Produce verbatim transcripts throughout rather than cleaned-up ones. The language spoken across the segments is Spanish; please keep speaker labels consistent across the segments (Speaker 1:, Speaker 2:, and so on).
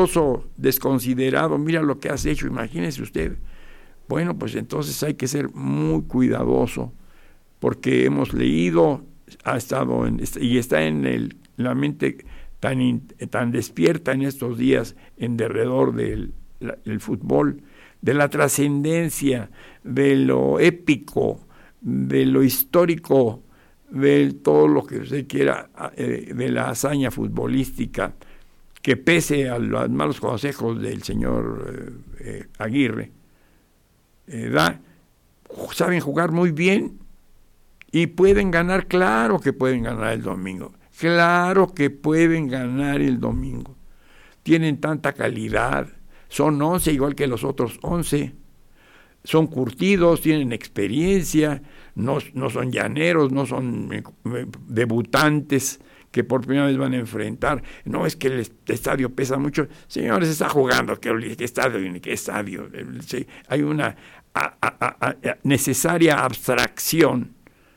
Speaker 1: ocioso, desconsiderado, mira lo que has hecho, imagínese usted. Bueno, pues entonces hay que ser muy cuidadoso, porque hemos leído, ha estado en, y está en el, la mente tan, in, tan despierta en estos días en derredor del la, el fútbol, de la trascendencia, de lo épico, de lo histórico, de todo lo que usted quiera, eh, de la hazaña futbolística, que pese a los malos consejos del señor eh, eh, Aguirre, eh, da, saben jugar muy bien y pueden ganar, claro que pueden ganar el domingo, claro que pueden ganar el domingo. Tienen tanta calidad, son once igual que los otros once, son curtidos, tienen experiencia, no, no son llaneros, no son debutantes que por primera vez van a enfrentar. No es que el estadio pesa mucho. Señores, está jugando, ¿qué, qué estadio? ¿Qué estadio? Sí, hay una a, a, a, necesaria abstracción.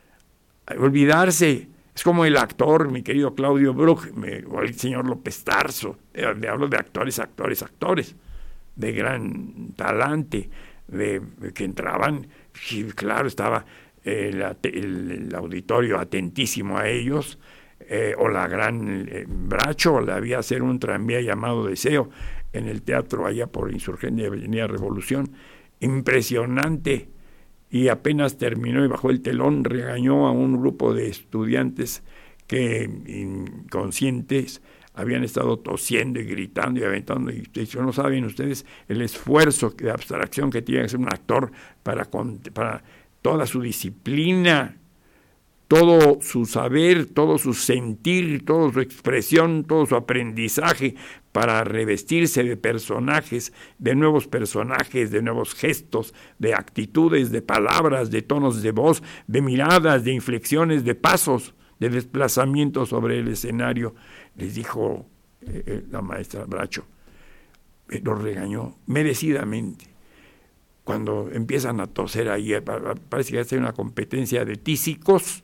Speaker 1: Olvidarse. Es como el actor, mi querido Claudio Brook, me, o el señor López Tarso. Le hablo de actores, actores, actores, de gran talante, de, de que entraban, y claro, estaba el, el, el auditorio atentísimo a ellos. Eh, o la gran eh, Bracho, la había hacer un tranvía llamado Deseo en el teatro allá por Insurgente Avenida Revolución, impresionante, y apenas terminó y bajó el telón, regañó a un grupo de estudiantes que inconscientes habían estado tosiendo y gritando y aventando, y ustedes no saben ustedes el esfuerzo de abstracción que tiene que hacer un actor para, para toda su disciplina, todo su saber, todo su sentir, toda su expresión, todo su aprendizaje para revestirse de personajes, de nuevos personajes, de nuevos gestos, de actitudes, de palabras, de tonos de voz, de miradas, de inflexiones, de pasos, de desplazamientos sobre el escenario. Les dijo eh, la maestra Bracho, eh, los regañó merecidamente. Cuando empiezan a toser ahí, parece que hace una competencia de tísicos,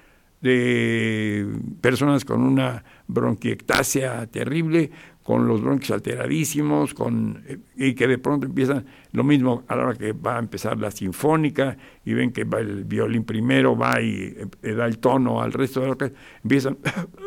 Speaker 1: de personas con una bronquiectasia terrible, con los bronquios alteradísimos, con, y que de pronto empiezan lo mismo a la hora que va a empezar la sinfónica y ven que va el violín primero, va y eh, da el tono al resto de lo que empiezan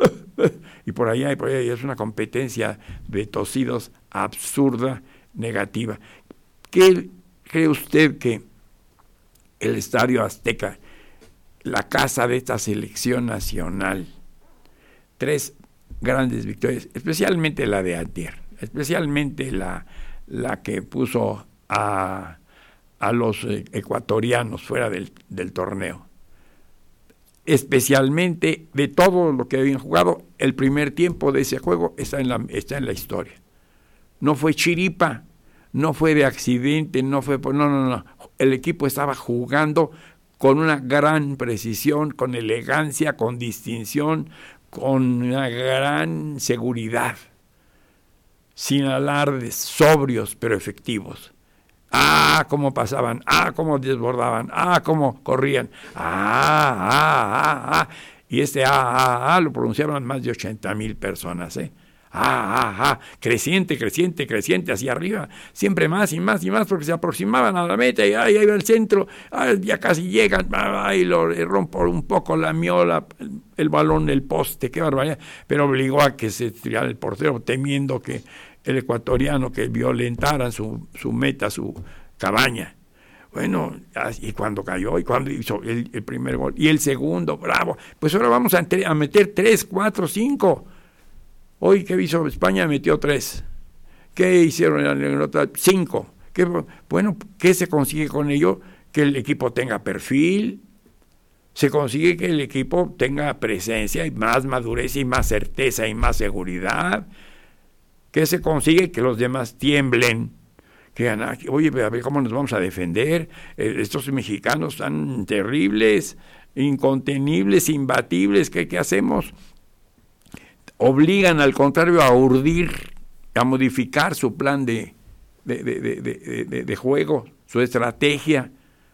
Speaker 1: y por allá y por allá, y es una competencia de tosidos absurda, negativa. ¿Qué cree usted que el Estadio Azteca, la casa de esta selección nacional, tres grandes victorias, especialmente la de antier, especialmente la, la que puso a, a los ecuatorianos fuera del, del torneo, especialmente de todo lo que habían jugado, el primer tiempo de ese juego está en la, está en la historia. No fue chiripa, no fue de accidente, no fue por, no, no, no, el equipo estaba jugando con una gran precisión, con elegancia, con distinción, con una gran seguridad, sin alardes, sobrios pero efectivos. Ah, cómo pasaban, ah, cómo desbordaban, ah, cómo corrían, ah, ah, ah, ah. Y este ah, ah, ah lo pronunciaban más de ochenta mil personas, ¿eh? Ah, ah, ah, creciente, creciente, creciente, hacia arriba, siempre más y más y más, porque se aproximaban a la meta y ahí va el centro, ay, ya casi llegan, ahí lo rompo un poco la miola, el, el balón del poste, qué barbaridad, pero obligó a que se tirara el portero, temiendo que el ecuatoriano, que violentaran su, su meta, su cabaña. Bueno, y cuando cayó, y cuando hizo el, el primer gol, y el segundo, bravo, pues ahora vamos a, a meter tres, cuatro, cinco. Hoy, ¿qué hizo España? Metió tres. ¿Qué hicieron en la otra? Cinco. ¿Qué, bueno, ¿qué se consigue con ello? Que el equipo tenga perfil, se consigue que el equipo tenga presencia y más madurez y más certeza y más seguridad. ¿Qué se consigue? Que los demás tiemblen. Que, oye, a ver cómo nos vamos a defender. Eh, estos mexicanos tan terribles, incontenibles, imbatibles. ¿Qué, qué hacemos? Obligan al contrario a urdir, a modificar su plan de, de, de, de, de, de, de juego, su estrategia.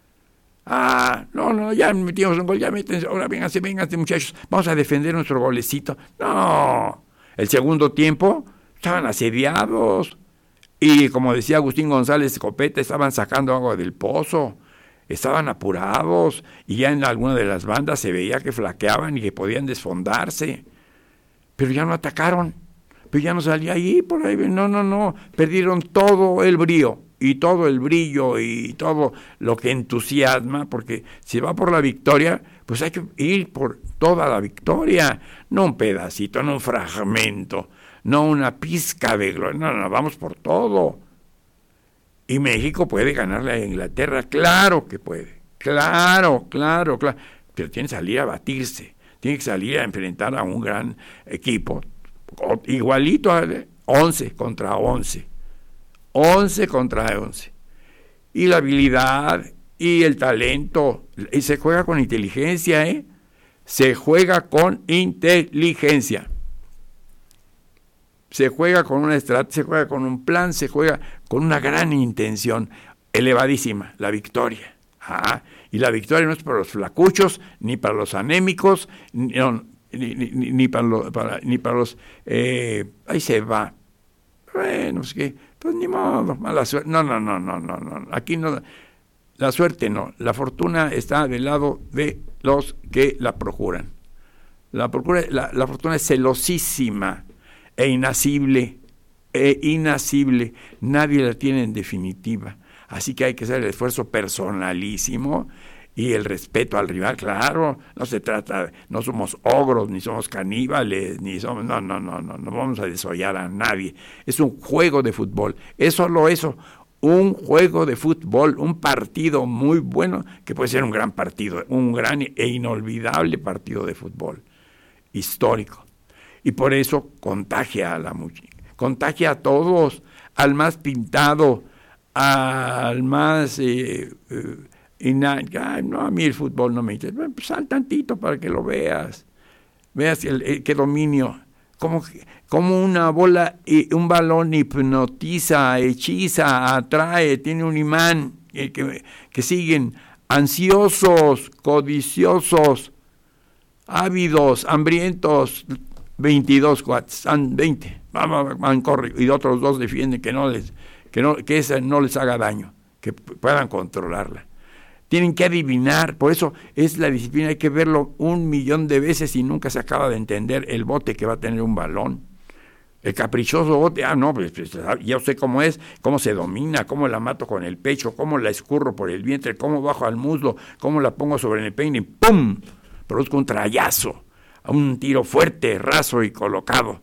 Speaker 1: Ah, no, no, ya metimos un gol, ya métense, ahora vénganse, vénganse muchachos, vamos a defender nuestro golecito. No, el segundo tiempo estaban asediados. Y como decía Agustín González Copete, estaban sacando agua del pozo, estaban apurados, y ya en alguna de las bandas se veía que flaqueaban y que podían desfondarse. Pero ya no atacaron, pero ya no salía ahí, por ahí, no, no, no, perdieron todo el brío, y todo el brillo, y todo lo que entusiasma, porque si va por la victoria, pues hay que ir por toda la victoria, no un pedacito, no un fragmento, no una pizca de gloria, no, no, vamos por todo. Y México puede ganarle a Inglaterra, claro que puede, claro, claro, claro, pero tiene que salir a batirse, tiene que salir a enfrentar a un gran equipo, igualito a once contra once, once contra once, y la habilidad y el talento, y se juega con inteligencia, ¿eh? Se juega con inteligencia. Se juega con una estrategia, se juega con un plan, se juega con una gran intención, elevadísima, la victoria. Ah, y la victoria no es para los flacuchos, ni para los anémicos, ni, no, ni, ni, ni, para, lo, para, ni para los... Eh, ahí se va. Bueno, es que, pues ni modo, mala suerte. No, no, no, no, no, no. Aquí no, la suerte no. La fortuna está del lado de los que la procuran. La, procura, la, la fortuna es celosísima e inasible, e inasible, nadie la tiene en definitiva, así que hay que hacer el esfuerzo personalísimo y el respeto al rival, claro, no se trata, no somos ogros, ni somos caníbales, ni somos, no, no, no, no, no vamos a desollar a nadie, es un juego de fútbol, es solo eso, un juego de fútbol, un partido muy bueno, que puede ser un gran partido, un gran e inolvidable partido de fútbol, histórico. Y por eso contagia a la música, contagia a todos, al más pintado, al más... Eh, eh, ina- ay, no, a mí el fútbol no me interesa. Bueno, pues sal tantito para que lo veas. Veas el, el, qué dominio. Como, como una bola, y un balón hipnotiza, hechiza, atrae, tiene un imán, eh, que, que siguen ansiosos, codiciosos, ávidos, hambrientos, veintidós cuates, veinte, van, van, corre, y otros dos defienden que no les, que no, que esa no les haga daño, que puedan controlarla. Tienen que adivinar, por eso es la disciplina, hay que verlo un millón de veces y nunca se acaba de entender el bote que va a tener un balón. El caprichoso bote, ah, no, pues, pues ya sé cómo es, cómo se domina, cómo la mato con el pecho, cómo la escurro por el vientre, cómo bajo al muslo, cómo la pongo sobre el peine, ¡pum! Produzco un trayazo. A un tiro fuerte, raso y colocado,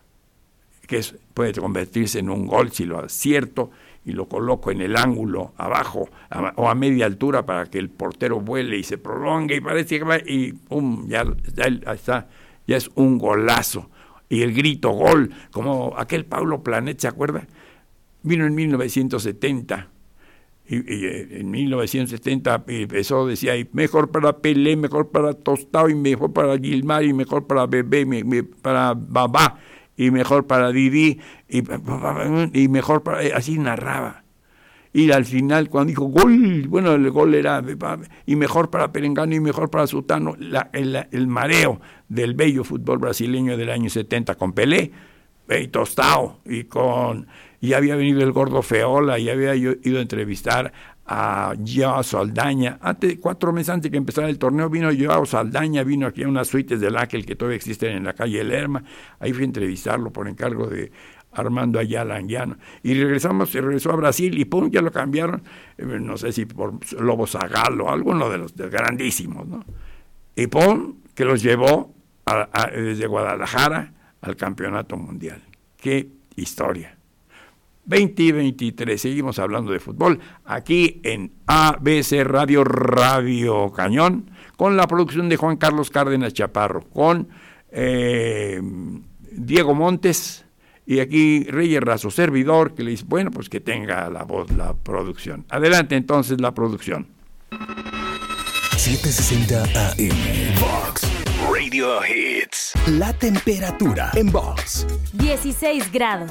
Speaker 1: que es, puede convertirse en un gol si lo acierto y lo coloco en el ángulo abajo a, o a media altura para que el portero vuele y se prolongue y parece que va y pum, ya, ya está, ya es un golazo. Y el grito gol, como aquel Paulo Planet, ¿se acuerda? Vino en mil novecientos setenta. Y, y en mil novecientos setenta empezó, decía, mejor para Pelé, mejor para Tostado, y mejor para Gilmar, y mejor para Bebé, me, me, para Babá, y mejor para Didi, y, y mejor para... Así narraba. Y al final, cuando dijo gol, bueno, el gol era, y mejor para Perengano, y mejor para Sutano, la, el, el mareo del bello fútbol brasileño del año setenta con Pelé, y Tostado, y con... Y había venido el gordo Feola, y había ido a entrevistar a Joao Saldaña. Antes, cuatro meses antes de que empezara el torneo, vino Joao Saldaña, vino aquí a unas suites del Ángel que todavía existen en la calle Lerma. Ahí fui a entrevistarlo por encargo de Armando Ayala Anguiano. Y regresamos, se regresó a Brasil y pum, ya lo cambiaron, no sé si por Lobo Zagalo, alguno de los de grandísimos, ¿no? Y pum, que los llevó a, a, desde Guadalajara al campeonato mundial. ¡Qué historia! veinte veintitrés, seguimos hablando de fútbol, aquí en A B C Radio, Radio Cañón, con la producción de Juan Carlos Cárdenas Chaparro, con eh, Diego Montes, y aquí Reyes Razo, servidor, que le dice, bueno, pues que tenga la voz, la producción. Adelante entonces la producción.
Speaker 2: setecientos sesenta A M, Vox Radio Hits. La temperatura en Vox:
Speaker 3: dieciséis grados.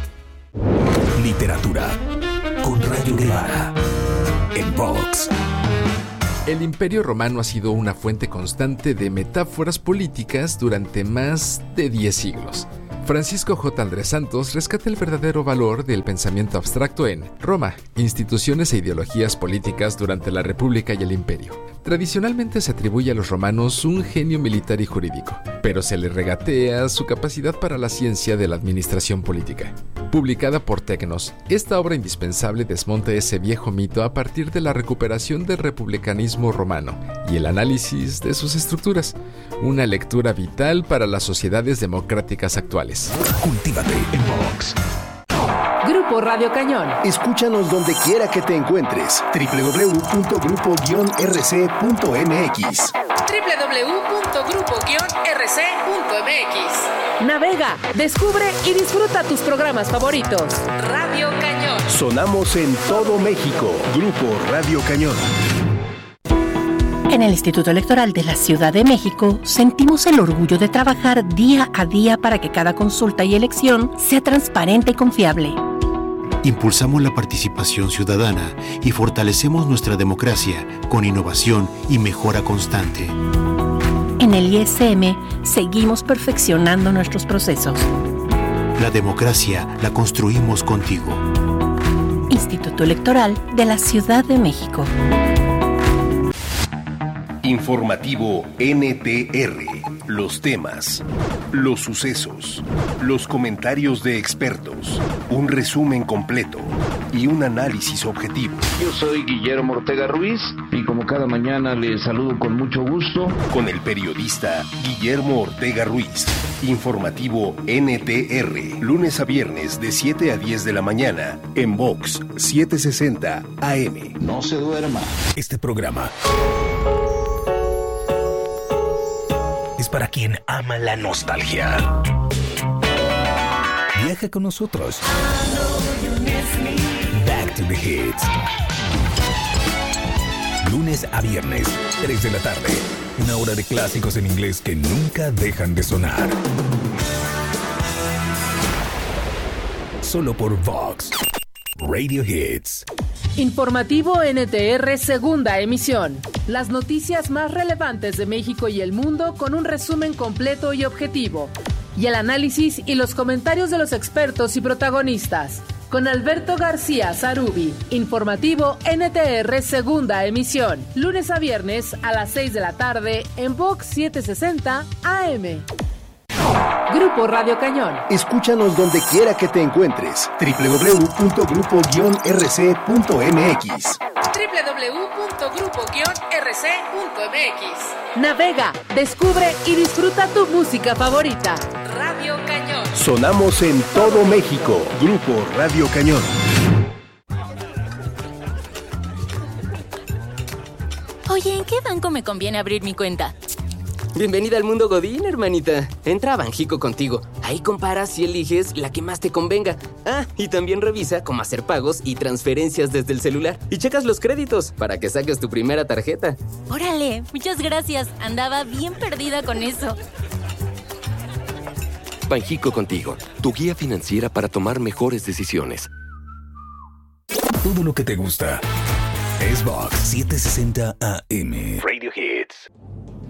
Speaker 2: Literatura con Rayo Guevara en Vox.
Speaker 4: El Imperio Romano ha sido una fuente constante de metáforas políticas durante más de diez siglos. Francisco J. Andrés Santos rescata el verdadero valor del pensamiento abstracto en Roma, instituciones e ideologías políticas durante la República y el Imperio. Tradicionalmente se atribuye a los romanos un genio militar y jurídico, pero se le regatea su capacidad para la ciencia de la administración política. Publicada por Tecnos, esta obra indispensable desmonta ese viejo mito a partir de la recuperación del republicanismo romano y el análisis de sus estructuras, una lectura vital para las sociedades democráticas actuales.
Speaker 2: Cultívate en Vox.
Speaker 3: Grupo Radio Cañón.
Speaker 2: Escúchanos donde quiera que te encuentres. doble u doble u doble u punto grupo guion r c punto m x.
Speaker 3: doble u doble u doble u punto grupo guion r c punto m x. Navega, descubre y disfruta tus programas favoritos. Radio Cañón.
Speaker 2: Sonamos en todo México. Grupo Radio Cañón.
Speaker 5: En el Instituto Electoral de la Ciudad de México sentimos el orgullo de trabajar día a día para que cada consulta y elección sea transparente y confiable.
Speaker 6: Impulsamos la participación ciudadana y fortalecemos nuestra democracia con innovación y mejora constante.
Speaker 5: En el I S M seguimos perfeccionando nuestros procesos.
Speaker 6: La democracia la construimos contigo.
Speaker 5: Instituto Electoral de la Ciudad de México.
Speaker 2: Informativo N T R. Los temas, los sucesos, los comentarios de expertos, un resumen completo y un análisis objetivo.
Speaker 7: Yo soy Guillermo Ortega Ruiz y como cada mañana les saludo con mucho gusto.
Speaker 2: Con el periodista Guillermo Ortega Ruiz. Informativo N T R. Lunes a viernes de siete a diez de la mañana en Vox setecientos sesenta A M.
Speaker 7: No se duerma.
Speaker 2: Este programa es para quien ama la nostalgia. Viaja con nosotros. Back to the Hits. Lunes a viernes, tres de la tarde. Una hora de clásicos en inglés que nunca dejan de sonar. Solo por Vox Radio Hits.
Speaker 3: Informativo N T R segunda emisión. Las noticias más relevantes de México y el mundo con un resumen completo y objetivo. Y el análisis y los comentarios de los expertos y protagonistas. Con Alberto García Zarubi. Informativo N T R segunda emisión. Lunes a viernes a las seis de la tarde en Vox setecientos sesenta A M. Grupo Radio Cañón.
Speaker 2: Escúchanos donde quiera que te encuentres. doble u doble u doble u punto grupo guion r c punto m x.
Speaker 3: doble u doble u doble u punto grupo guion r c punto m x. Navega, descubre y disfruta tu música favorita. Radio Cañón.
Speaker 2: Sonamos en todo México. Grupo Radio Cañón.
Speaker 8: Oye, ¿en qué banco me conviene abrir mi cuenta?
Speaker 9: Bienvenida al mundo Godín, hermanita. Entra a Banjico contigo. Ahí comparas y eliges la que más te convenga. Ah, y también revisa cómo hacer pagos y transferencias desde el celular. Y checas los créditos para que saques tu primera tarjeta.
Speaker 8: Órale, muchas gracias. Andaba bien perdida con eso.
Speaker 10: Banjico contigo, tu guía financiera para tomar mejores decisiones.
Speaker 2: Todo lo que te gusta es Vox setecientos sesenta A M. Radio Hits.